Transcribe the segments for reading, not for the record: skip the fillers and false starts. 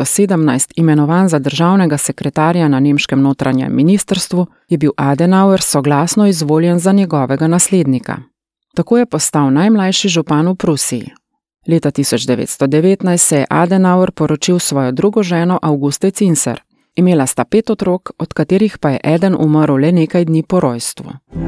1917 imenovan za državnega sekretarja na nemškem notranjem ministrstvu, je bil Adenauer soglasno izvoljen za njegovega naslednika. Tako je postal najmlajši župan v Prusiji. Leta 1919 se je Adenauer poročil s svojo drugo ženo Auguste Cinser. Imela sta 5 otrok, od katerih pa je eden umrl le nekaj dni po rojstvu.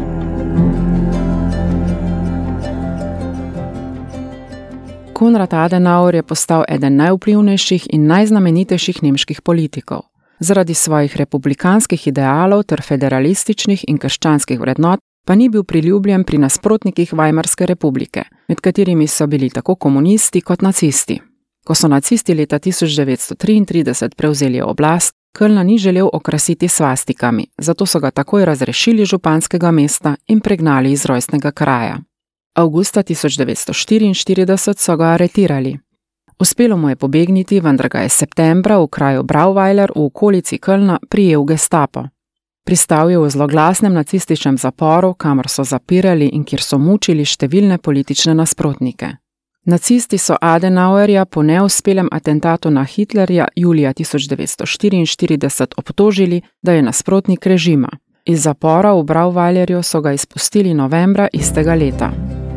Konrad Adenauer je postal eden najvplivnejših in najznamenitejših nemških politikov. Zaradi svojih republikanskih idealov ter federalističnih in krščanskih vrednot pa ni bil priljubljen pri nasprotnikih Weimarske republike, med katerimi so bili tako komunisti kot nacisti. Ko so nacisti leta 1933 prevzeli oblast, Kölna ni želel okrasiti svastikami, zato so ga takoj razrešili županskega mesta in pregnali iz rojstnega kraja. Avgusta 1944 so ga aretirali. Uspelo mu je pobegniti, vendar ga je septembra v kraju Brauweiler v okolici Kölna prijel Gestapo. Pristal je v zloglasnem nacističnem zaporu, kamor so zapirali in kjer so mučili številne politične nasprotnike. Nacisti so Adenauerja po neuspelem atentatu na Hitlerja julija 1944 obtožili, da je nasprotnik režima. Iz zapora v Brauweilerju so ga izpustili novembra istega leta.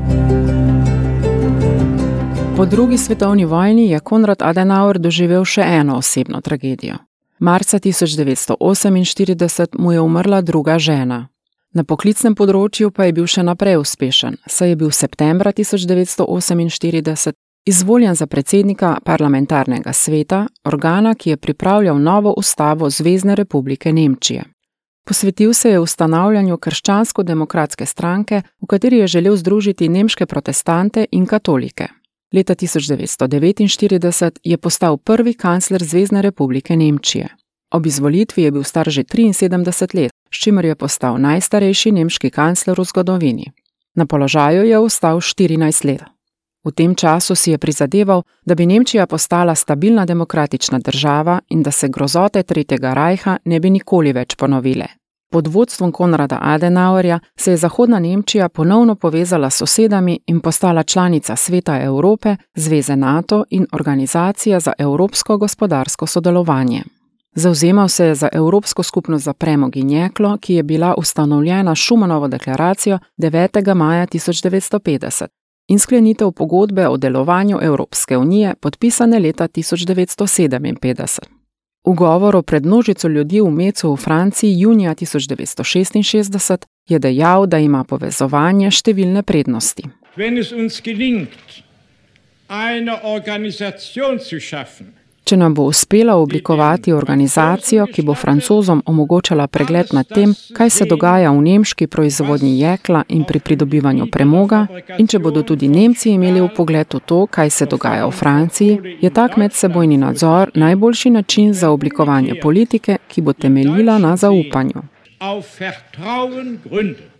Po drugi svetovni vojni je Konrad Adenauer doživel še eno osebno tragedijo. Marca 1948 mu je umrla druga žena. Na poklicnem področju pa je bil še naprej uspešen, saj je bil septembra 1948 izvoljen za predsednika parlamentarnega sveta, organa, ki je pripravljal novo ustavo Zvezne republike Nemčije. Posvetil se je ustanavljanju krščansko-demokratske stranke, v kateri je želel združiti nemške protestante in katolike. Leta 1949 je postal prvi kancler Zvezne republike Nemčije. Ob izvolitvi je bil star že 73 let, s čimer je postal najstarejši nemški kancler v zgodovini. Na položaju je ostal 14 let. V tem času si je prizadeval, da bi Nemčija postala stabilna demokratična država in da se grozote Tretjega rajha ne bi nikoli več ponovile. Pod vodstvom Konrada Adenauerja se je Zahodna Nemčija ponovno povezala s sosedami in postala članica Sveta Evrope, Zveze NATO in Organizacija za evropsko gospodarsko sodelovanje. Zavzemal se je za Evropsko skupnost za premog in jeklo, ki je bila ustanovljena Schumanovo deklaracijo 9. maja 1950 in sklenitev pogodbe o delovanju Evropske unije, podpisane leta 1957. V govoru pred množico ljudi v Mecu v Franciji junija 1966 je dejal, da ima povezovanje številne prednosti. Wenn es uns gelingt, eine Organisation zu schaffen, Če nam bo uspela oblikovati organizacijo, ki bo Francozom omogočala pregled nad tem, kaj se dogaja v nemški proizvodnji jekla in pri pridobivanju premoga, in če bodo tudi Nemci imeli vpogled v to, kaj se dogaja v Franciji, je tak medsebojni nadzor najboljši način za oblikovanje politike, ki bo temeljila na zaupanju. auf Vertrauen gründet.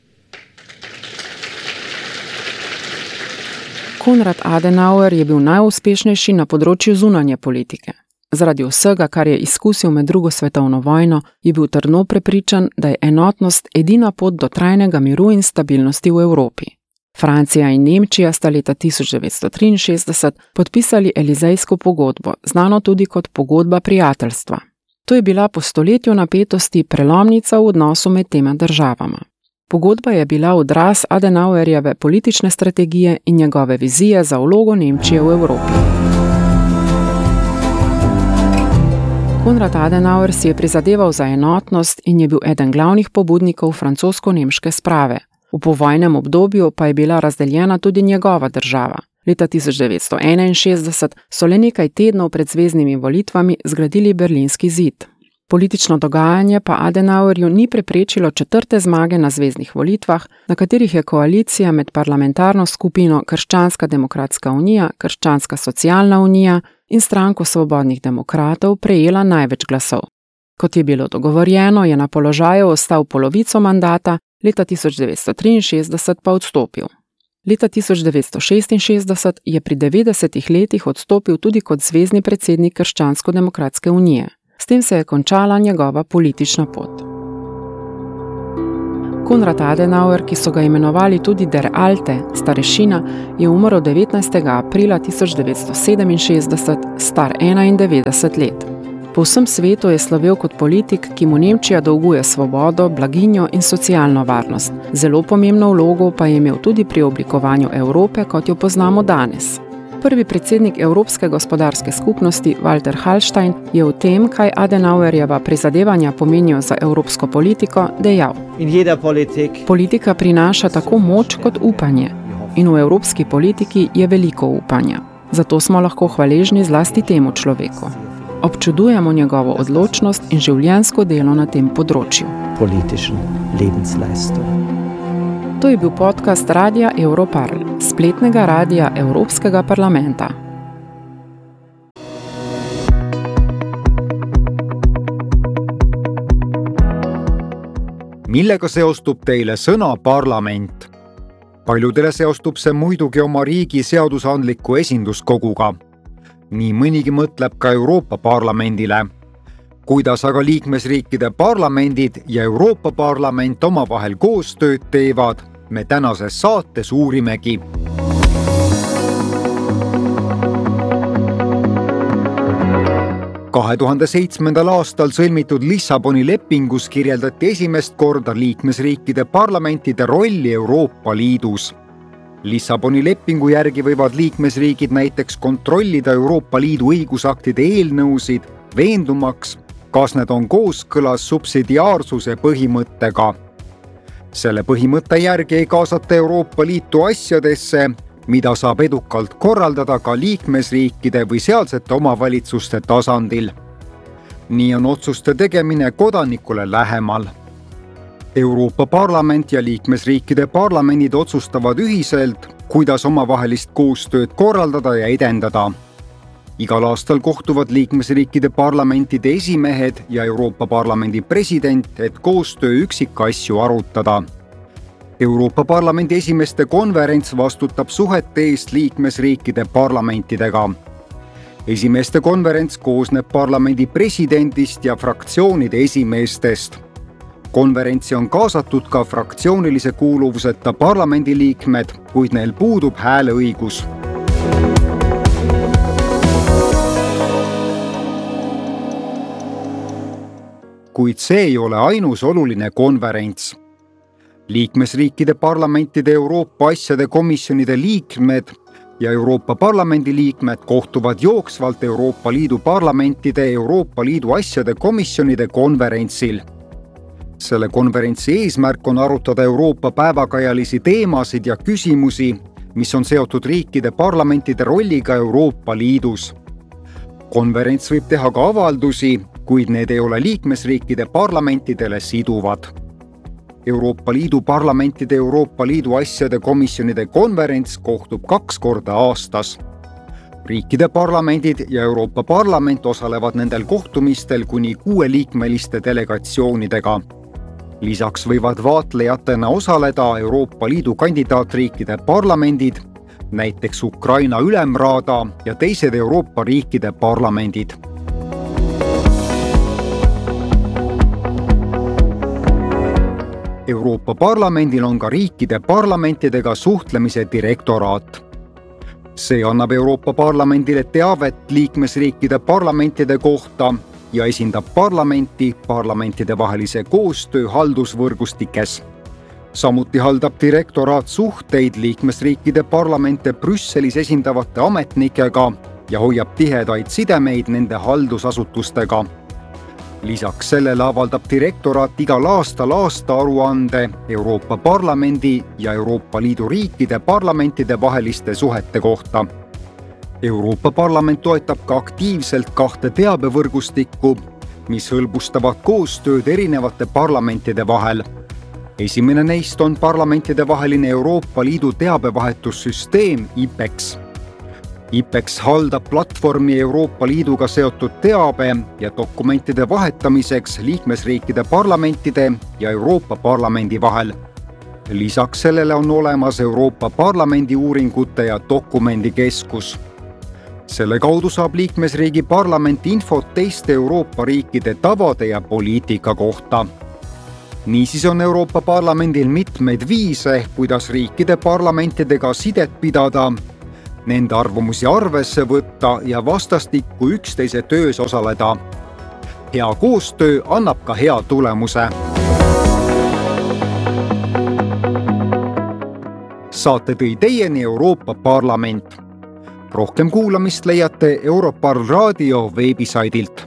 Konrad Adenauer je bil najuspešnejši na področju zunanje politike. Zaradi vsega, kar je izkusil med drugo svetovno vojno, je bil trdno prepričan, da je enotnost edina pot do trajnega miru in stabilnosti v Evropi. Francija in Nemčija sta leta 1963 podpisali Elizejsko pogodbo, znano tudi kot pogodba prijateljstva. To je bila po stoletju napetosti prelomnica v odnosu med tema državama. Pogodba je bila odraz Adenauerjeve politične strategije in njegove vizije za vlogo Nemčije v Evropi. Konrad Adenauer si je prizadeval za enotnost in je bil eden glavnih pobudnikov francosko-nemške sprave. V povojnem obdobju pa je bila razdeljena tudi njegova država. Leta 1961 so le nekaj tednov pred zveznimi volitvami zgradili Berlinski zid. Politično dogajanje pa Adenauerju ni preprečilo 4. zmage na zveznih volitvah, na katerih je koalicija med parlamentarno skupino Krščanska demokratska unija, Krščanska socialna unija in Stranko svobodnih demokratov prejela največ glasov. Kot je bilo dogovorjeno, je na položaju ostal polovico mandata, leta 1963 pa odstopil. Leta 1966 je pri 90 letih odstopil tudi kot zvezni predsednik Krščansko-demokratske unije. S tem se je končala njegova politična pot. Konrad Adenauer, ki so ga imenovali tudi Der Alte, starešina, je umrl 19. aprila 1967, star 91 let. Po vsem svetu je slovel kot politik, ki mu Nemčija dolguje svobodo, blaginjo in socialno varnost. Zelo pomembno vlogo pa je imel tudi pri oblikovanju Evrope, kot jo poznamo danes. Prvi predsednik Evropske gospodarske skupnosti, Walter Hallstein, je v tem, kaj Adenauerjeva prizadevanja pomenijo za evropsko politiko, dejal: Politika prinaša tako moč kot upanje. In v evropski politiki je veliko upanja. Zato smo lahko hvaležni zlasti temu človeku. Občudujemo njegovo odločnost in življenjsko delo na tem področju. To je bil podcast Radia Europarl, spletnega radija Evropskega parlamenta. Millega seostub teile sõna parlament? Paljudele seostub see muidugi oma riigi seadusandliku esinduskoguga. Nii mõnigi mõtleb ka Euroopa Parlamendile. Kuidas aga liikmesriikide parlamendid ja Euroopa Parlament omavahel koostööd teevad, me tänases saates uurimegi. Kahe 2007. aastal sõlmitud Lissaboni lepingus kirjeldati esimest korda liikmesriikide parlamentide rolli Euroopa Liidus. Lissaboni lepingu järgi võivad liikmesriigid näiteks kontrollida Euroopa Liidu õigusaktide eelnõusid, veendumaks, kas need on kooskõlas subsidiaarsuse põhimõttega. Selle põhimõtte järgi ei kaasata Euroopa Liitu asjadesse, mida saab edukalt korraldada ka liikmesriikide või sealsete omavalitsuste tasandil. Nii on otsuste tegemine kodanikule lähemal. Euroopa Parlament ja liikmesriikide parlamendid otsustavad ühiselt, kuidas omavahelist koostööd korraldada ja edendada. Igal aastal kohtuvad liikmesriikide parlamentide esimehed ja Euroopa Parlamendi president, et koostöö üksikasju arutada. Euroopa Parlamendi esimeste konverents vastutab suhete eest liikmesriikide parlamentidega. Esimeste konverents koosneb parlamendi presidendist ja fraktsioonide esimeestest. Konverentsi on kaasatud ka fraktsioonilise kuuluvuseta parlamendiliikmed, kuid neil puudub hääleõigus. Kuid see ei ole ainus oluline konverents. Liikmesriikide parlamentide Euroopa asjade komisjonide liikmed ja Euroopa Parlamendi liikmed kohtuvad jooksvalt Euroopa Liidu parlamentide Euroopa Liidu asjade komisjonide konverentsil. Selle konverentsi eesmärk on arutada Euroopa päevakajalisi teemasid ja küsimusi, mis on seotud riikide parlamentide rolliga Euroopa Liidus. Konverents võib teha ka avaldusi, kuid need ei ole liikmesriikide parlamentidele siduvad. Euroopa Liidu parlamentide Euroopa Liidu asjade komisjonide konverents kohtub 2 korda aastas. Riikide parlamendid ja Euroopa Parlament osalevad nendel kohtumistel kuni 6-liikmeliste delegatsioonidega. Lisaks võivad vaatlejatena osaleda Euroopa Liidu kandidaatriikide parlamendid, näiteks Ukraina Ülemraada ja teised Euroopa riikide parlamendid. Euroopa Parlamendil on ka riikide parlamentidega suhtlemise direktoraat. See annab Euroopa Parlamendile teavet liikmesriikide parlamentide kohta ja esindab parlamenti parlamentide vahelise koostöö haldusvõrgustikes. Samuti haldab direktoraat suhteid liikmesriikide parlamente Brüsselis esindavate ametnikega ja hoiab tihedaid sidemeid nende haldusasutustega. Lisaks sellele avaldab direktoraat igal aastal aastaaruande Euroopa Parlamendi ja Euroopa Liidu riikide parlamentide vaheliste suhete kohta. Euroopa Parlament toetab ka aktiivselt 2 teabevõrgustikku, mis hõlbustavad koostööd erinevate parlamentide vahel. Esimene neist on parlamentide vaheline Euroopa Liidu teabevahetussüsteem IPEX. IPEX haldab platvormi Euroopa Liiduga seotud teabe ja dokumentide vahetamiseks liikmesriikide parlamentide ja Euroopa Parlamendi vahel. Lisaks sellele on olemas Euroopa Parlamendi uuringute ja dokumendikeskus. Selle kaudu saab liikmesriigi parlament infot teiste Euroopa riikide tavade ja poliitika kohta. Niisiis on Euroopa Parlamendil mitmeid viise, kuidas riikide parlamentidega sidet pidada, nende arvamusi arvesse võtta ja vastastikku üksteise töös osaleda. Hea koostöö annab ka hea tulemuse. Saate tõi teieni Euroopa Parlament. Rohkem kuulamist leiate Europarl raadio veebisaidilt.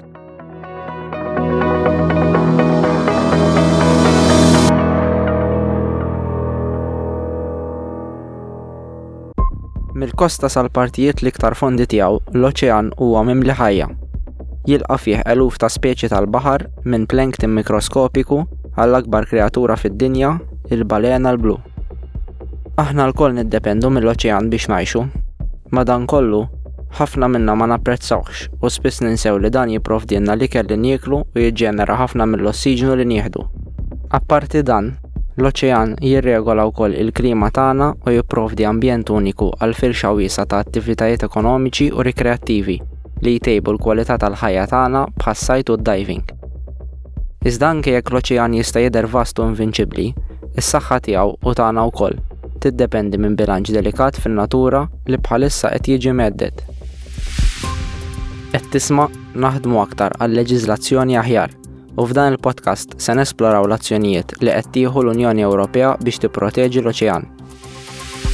Mill-kosta sal-partijiet l-iktar fondi tiegħu l-oċean huwa mimli ħajja. Jilqa' fih eluf ta' speċi tal-baħar minn plankton mikroskopiku għall-akbar kreatura fid-dinja, il-balena l-blu. Aħna l-koll niddependu mill-oċean biex ngħixu. Madankollu, ħafna minna ma napprezzawx u spiss ninsew li dan jipprovdilna l-ikel li nieklu u jiġġenera ħafna mill-ossiġnu li nieħdu. Apparti dan, l-oċean jirregola wkoll il-klima tagħna u jipprovdi ambjent uniku għal firxa wiesa ta' attivitajiet ekonomiċi u rikreattivi li jtejbu l-kwalità tal-ħajja tagħna bħas-sajt u d-diving. Iżda anke jekk l-oċean jista' jidher vastu invinċibbli, is-saħħa tiegħu u tagħna wkoll tiddependi minn bilanċ delikat fin-natura li bħalissa qed jiġi meddet. Qed tisma' naħdmu aktar għal leġiżlazzjoni aħjar u f'dan il-podcast se nesploraw l-azzjonijiet li qed tieħu l-Unjoni Ewropea biex tipproteġi l-oċean.